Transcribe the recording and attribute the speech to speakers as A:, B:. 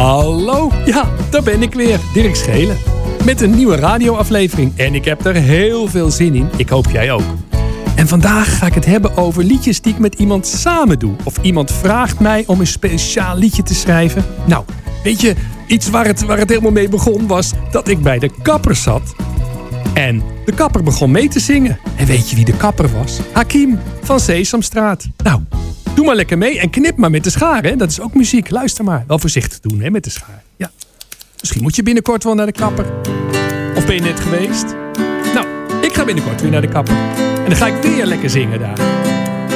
A: Hallo, ja, daar ben ik weer, Dirk Schelen. Met een nieuwe radioaflevering en ik heb er heel veel zin in. Ik hoop jij ook. En vandaag ga ik het hebben over liedjes die ik met iemand samen doe. Of iemand vraagt mij om een speciaal liedje te schrijven. Nou, weet je, iets waar het helemaal mee begon was dat ik bij de kapper zat. En de kapper begon mee te zingen. En weet je wie de kapper was? Hakim van Sesamstraat. Nou, doe maar lekker mee en knip maar met de schaar, hè? Dat is ook muziek. Luister maar. Wel voorzichtig doen, hè, met de schaar. Ja. Misschien moet je binnenkort wel naar de kapper. Of ben je net geweest? Nou, ik ga binnenkort weer naar de kapper. En dan ga ik weer lekker zingen daar.